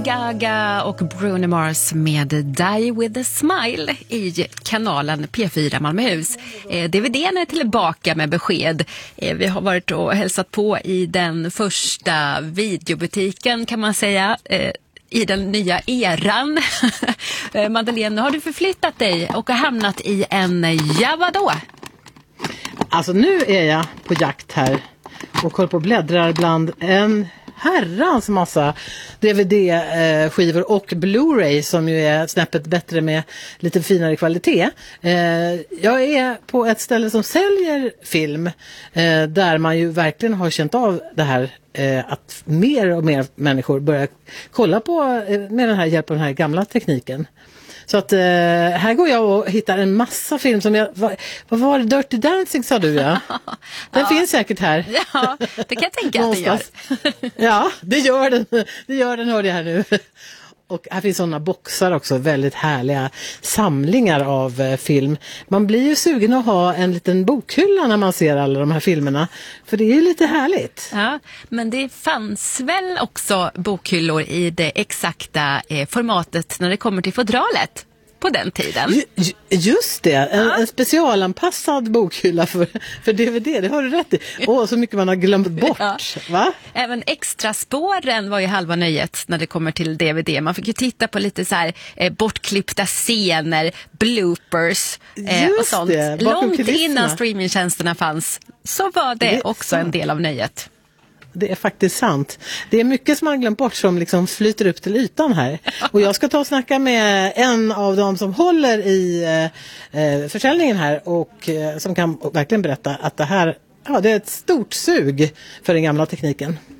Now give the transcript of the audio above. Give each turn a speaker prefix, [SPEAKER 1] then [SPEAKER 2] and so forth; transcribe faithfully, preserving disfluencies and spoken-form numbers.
[SPEAKER 1] Gaga och Bruno Mars med Die with a Smile i kanalen P fyra Malmöhus. Eh, D V D:n är tillbaka med besked. Eh, vi har varit och hälsat på i den första videobutiken kan man säga. Eh, i den nya eran. Madeleine, har du förflyttat dig och har hamnat i en, ja vadå?
[SPEAKER 2] Alltså nu är jag på jakt här och kollar på bläddrar bland en herrans massa D V D-skivor och Blu-ray som ju är snäppet bättre med lite finare kvalitet. Jag är på ett ställe som säljer film där man ju verkligen har känt av det här att mer och mer människor börjar kolla på med den här hjälp av den här gamla tekniken. Så att eh, här går jag och hittar en massa film som jag, vad, vad var det? Dirty Dancing sa du ja? Den ja. Finns säkert här.
[SPEAKER 1] Ja, det kan jag tänka att det gör.
[SPEAKER 2] Ja, det gör den. Det gör den, hörde jag här nu. Och här finns sådana boxar också, väldigt härliga samlingar av eh, film. Man blir ju sugen att ha en liten bokhylla när man ser alla de här filmerna. För det är ju lite härligt.
[SPEAKER 1] Ja, men det fanns väl också bokhyllor i det exakta eh, formatet när det kommer till fodralet på den tiden.
[SPEAKER 2] Ju, just det, en, ja. en specialanpassad bokhylla för, för D V D, det har du rätt i. Åh, så mycket man har glömt bort, ja. Va?
[SPEAKER 1] Även extra spåren var ju halva nöjet när det kommer till D V D. Man fick ju titta på lite så här eh, bortklippta scener, bloopers eh, och sånt. Det, långt innan streamingtjänsterna fanns så var det, det också sant. En del av nöjet.
[SPEAKER 2] Det är faktiskt sant. Det är mycket som man glömt bort som liksom flyter upp till ytan här. Och jag ska ta och snacka med en av dem som håller i eh, försäljningen här och eh, som kan verkligen berätta att det här, ja, det är ett stort sug för den gamla tekniken.